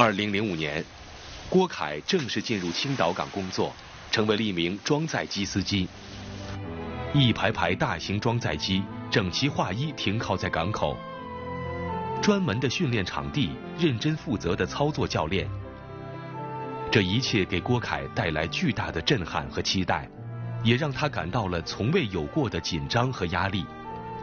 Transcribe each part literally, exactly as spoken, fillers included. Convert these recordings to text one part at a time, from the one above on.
二零零五年，郭凯正式进入青岛港工作，成为了一名装载机司机。一排排大型装载机整齐划一停靠在港口，专门的训练场地，认真负责的操作教练。这一切给郭凯带来巨大的震撼和期待，也让他感到了从未有过的紧张和压力。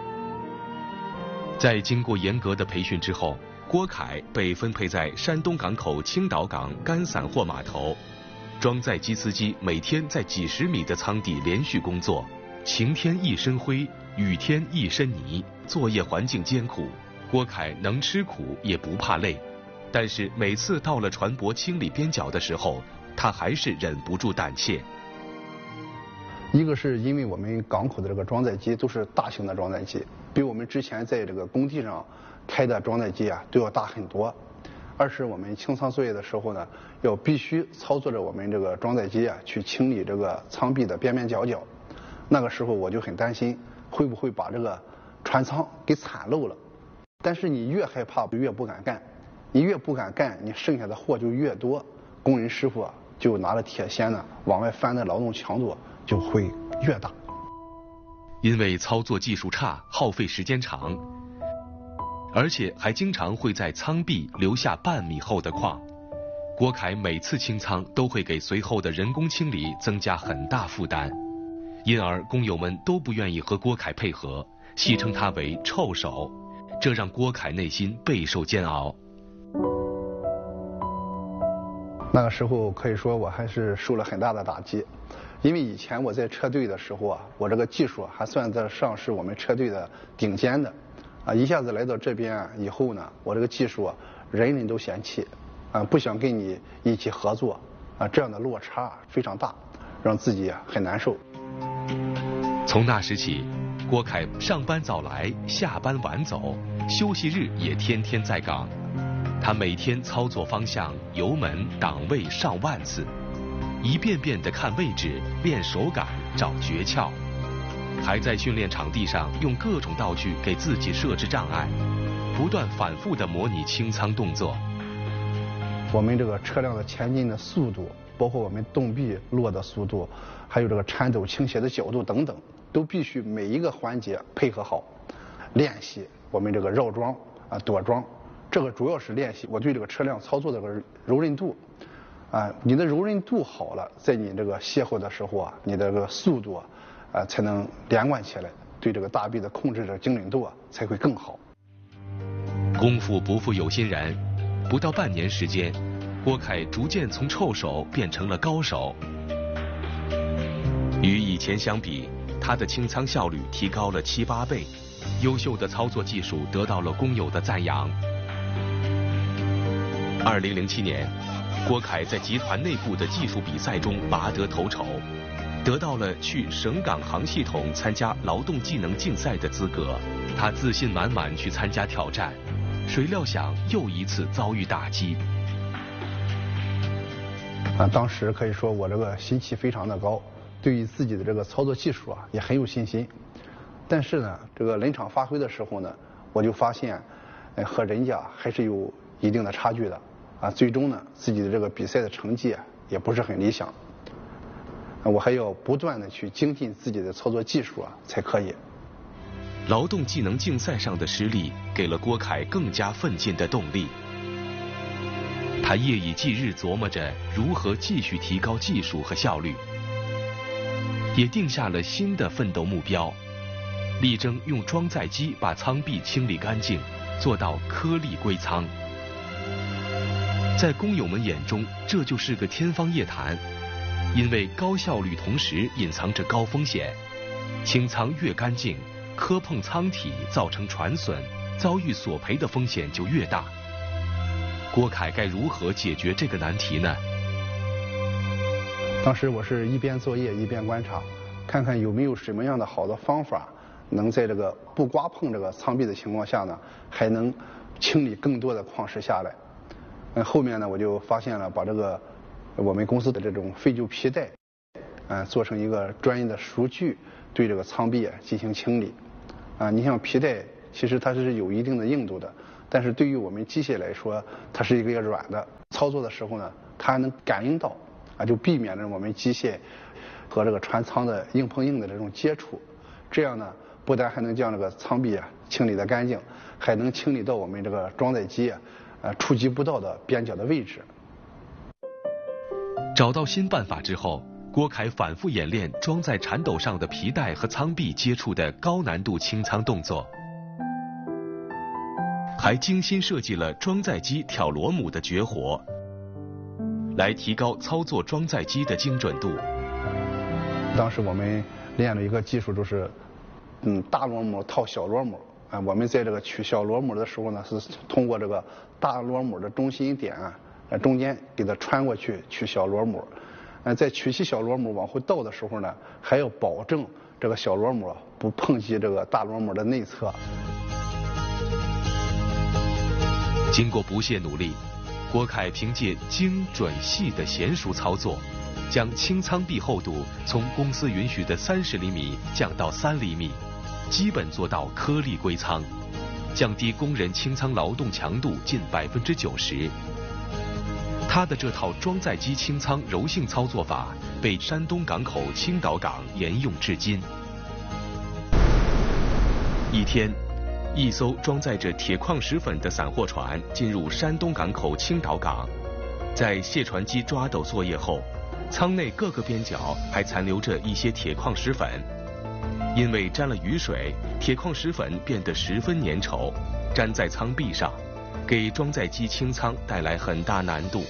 在经过严格的培训之后，郭凯被分配在山东港口青岛港干散货码头，装载机司机每天在几十米的舱底连续工作，晴天一身灰，雨天一身泥，作业环境艰苦。郭凯能吃苦也不怕累，但是每次到了船舶清理边角的时候，他还是忍不住胆怯。 一个是因为我们港口的这个装载机都是大型的装载机，比我们之前在这个工地上开的装载机啊都要大很多。二是我们清仓作业的时候呢，要必须操作着我们这个装载机啊去清理这个舱壁的边边角角。那个时候我就很担心会不会把这个船舱给铲漏了。但是你越害怕越不敢干，你越不敢干，你剩下的货就越多，工人师傅啊就拿着铁锨呢往外翻的劳动强度就会越大。 因为操作技术差，耗费时间长，而且还经常会在舱壁留下半米厚的框。郭凯每次清仓都会给随后的人工清理增加很大负担，因而工友们都不愿意和郭凯配合，戏称他为臭手，这让郭凯内心备受煎熬。 那个时候可以说我还是受了很大的打击，因为以前我在车队的时候啊，我这个技术还算得上是我们车队的顶尖的，啊，一下子来到这边以后呢，我这个技术啊，人人都嫌弃，啊，不想跟你一起合作，啊，这样的落差非常大，让自己啊很难受。 从那时起，郭凯上班早来，下班晚走，休息日也天天在岗。他每天操作方向、油门、档位上万次，一遍遍地看位置、练手感、找诀窍，还在训练场地上用各种道具给自己设置障碍，不断反复地模拟清仓动作。 我们这个车辆的前进的速度，包括我们动臂落的速度，还有这个铲斗倾斜的角度等等，都必须每一个环节配合好。练习我们这个绕桩啊、躲桩，这个主要是练习我对这个车辆操作的这个柔韧度。啊，你的柔韧度好了，在你这个卸货的时候啊，你的这个速度啊，啊才能连贯起来，对这个大臂的控制的精准度啊才会更好。 功夫不负有心人，不到半年时间，郭凯逐渐从臭手变成了高手。与以前相比，他的清仓效率提高了七八倍，优秀的操作技术得到了工友的赞扬。二零零七年，郭凯在集团内部的技术比赛中拔得头筹，得到了去省港航系统参加劳动技能竞赛的资格。他自信满满去参加挑战，谁料想又一次遭遇打击。 啊，当时可以说我这个心气非常的高，对于自己的这个操作技术啊也很有信心。但是呢，这个临场发挥的时候呢，我就发现，呃，和人家还是有一定的差距的。啊，最终呢，自己的这个比赛的成绩啊也不是很理想。我还要不断的去精进自己的操作技术啊，才可以。 劳动技能竞赛上的失利，给了郭凯更加奋进的动力。他夜以继日琢磨着如何继续提高技术和效率，也定下了新的奋斗目标，力争用装载机把舱壁清理干净，做到颗粒归舱。在工友们眼中，这就是个天方夜谭，因为高效率同时隐藏着高风险，清舱越干净，磕碰舱体造成船损，遭遇索赔的风险就越大。郭凯该如何解决这个难题呢？ 当时我是一边作业一边观察，看看有没有什么样的好的方法，能在这个不刮碰这个舱壁的情况下呢，还能清理更多的矿石下来。嗯，后面呢，我就发现了把这个我们公司的这种废旧皮带，嗯，做成一个专业的熟具，对这个舱壁啊进行清理。啊，你像皮带，其实它是有一定的硬度的， 但是对于我们机械来说，它是一个软的。操作的时候呢，它还能感应到，啊，就避免了我们机械和这个船舱的硬碰硬的这种接触。这样呢，不但还能将这个舱壁啊清理得干净，还能清理到我们这个装载机啊，呃触及不到的边角的位置。 找到新办法之后，郭凯反复演练装在铲斗上的皮带和舱壁接触的高难度清仓动作，还精心设计了装载机挑螺母的绝活，来提高操作装载机的精准度。 当时我们练了一个技术，就是嗯大螺母套小螺母啊。我们在这个取小螺母的时候呢，是通过这个大螺母的中心点啊，呃中间给它穿过去取小螺母。呃，在取起小螺母往后倒的时候呢，还要保证这个小螺母不碰击这个大螺母的内侧。 经过不懈努力，郭凯凭借精准细的娴熟操作，将清舱壁厚度从公司允许的三十厘米降到三厘米，基本做到颗粒归舱，降低工人清舱劳动强度近百分之九十。他的这套装载机清舱柔性操作法被山东港口青岛港沿用至今。一天，一艘装载着铁矿石粉的散货船进入山东港口青岛港，在卸船机抓斗作业后，舱内各个边角还残留着一些铁矿石粉，因为沾了雨水，铁矿石粉变得十分粘稠，粘在舱壁上，给装载机清舱带来很大难度。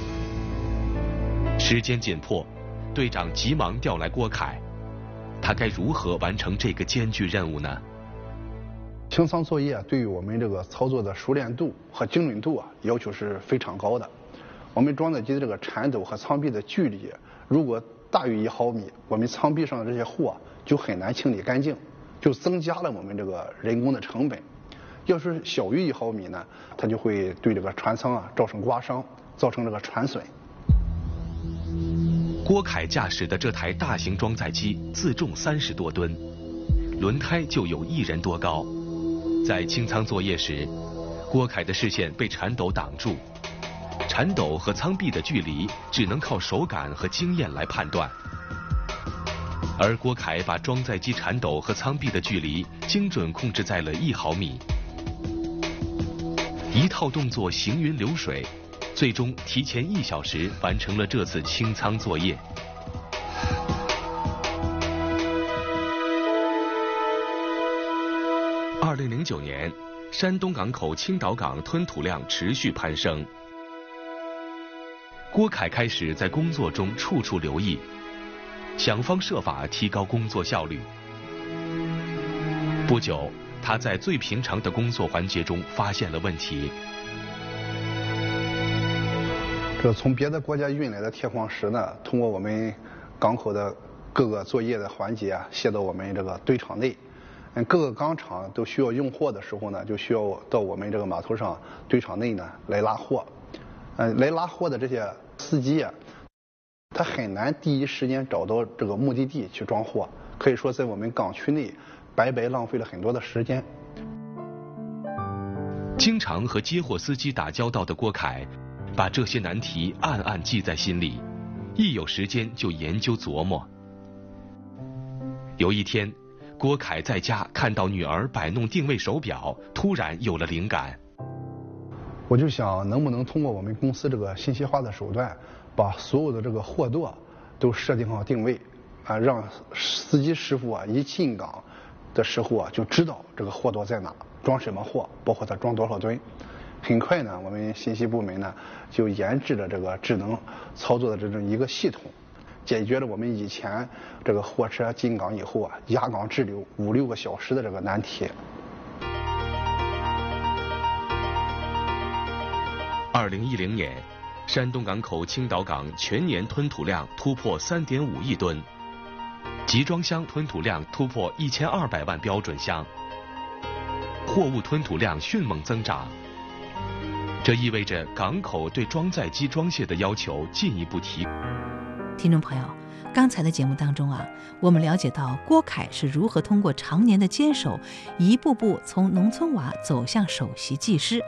时间紧迫，队长急忙调来郭凯，他该如何完成这个艰巨任务呢？ 清仓作业对于我们这个操作的熟练度和精准度啊，要求是非常高的。我们装载机的这个铲斗和舱壁的距离，如果大于一毫米，我们舱壁上的这些货就很难清理干净，就增加了我们这个人工的成本。要是小于一毫米呢，它就会对这个船舱啊造成刮伤，造成这个船损。 郭凯驾驶的这台大型装载机自重三十多吨，轮胎就有一人多高。在清仓作业时，郭凯的视线被铲斗挡住，铲斗和舱壁的距离只能靠手感和经验来判断。而郭凯把装载机铲斗和舱壁的距离精准控制在了一毫米，一套动作行云流水，最终提前一小时完成了这次清仓作业。二零零九年，山东港口青岛港吞吐量持续攀升，郭凯开始在工作中处处留意，想方设法提高工作效率。不久，他在最平常的工作环节中发现了问题。 这从别的国家运来的铁矿石呢，通过我们港口的各个作业的环节啊，卸到我们这个堆场内。嗯，各个钢厂都需要用货的时候呢，就需要到我们这个码头上堆场内呢来拉货。嗯，来拉货的这些司机啊，他很难第一时间找到这个目的地去装货，可以说在我们港区内白白浪费了很多的时间。 经常和接货司机打交道的郭凯，把这些难题暗暗记在心里，一有时间就研究琢磨。有一天，郭凯在家看到女儿摆弄定位手表，突然有了灵感。 我就想，能不能通过我们公司这个信息化的手段，把所有的这个货垛都设定好定位，啊，让司机师傅啊一进港的时候啊就知道这个货垛在哪，装什么货，包括它装多少吨。很快呢，我们信息部门呢就研制了这个智能操作的这种一个系统。解决了我们以前这个货车进港以后啊压港滞留五六个小时的这个难题。 二零一零年，山东港口青岛港全年吞吐量突破三点五亿吨，集装箱吞吐量突破一千二百万标准箱，货物吞吐量迅猛增长。这意味着港口对装载机装卸的要求进一步提高。 听众朋友，刚才的节目当中啊，我们了解到郭凯是如何通过常年的坚守，一步步从农村娃走向首席技师，